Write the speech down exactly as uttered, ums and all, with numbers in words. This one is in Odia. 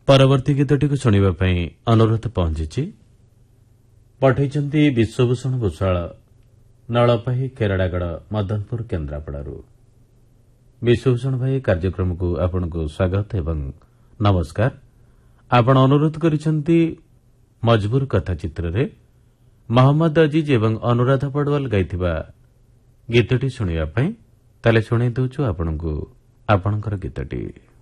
ପରବର୍ତ୍ତୀ ଗୀତଟିକୁ ଶୁଣିବା ପାଇଁ ଅନୁରୋଧ ପହଞ୍ଚିଛି। ପଠାଇଛନ୍ତି ବିଶ୍ୱଭୂଷଣ ଭୂଷାଳ ନଳପାହି କେରଡ଼ାଗଡ଼ ମଦନପୁର କେନ୍ଦ୍ରାପଡ଼ାରୁ। ବିଶ୍ୱଭୂଷଣ ଭାଇ, କାର୍ଯ୍ୟକ୍ରମକୁ ଆପଣଙ୍କୁ ସ୍ୱାଗତ ଏବଂ ନମସ୍କାର। ଆପଣ ଅନୁରୋଧ କରିଛନ୍ତି ମଜବୁର କଥା ଚିତ୍ରରେ ମହମ୍ମଦ ଅଜିଜ ଏବଂ ଅନୁରାଧା ପଡୱାଲ ଗାଇଥିବା ଗୀତଟି ଶୁଣିବା ପାଇଁ। ତାହେଲେ ଶୁଣାଇ ଦେଉଛୁ ଆପଣଙ୍କୁ ଆପଣଙ୍କର ଗୀତଟି।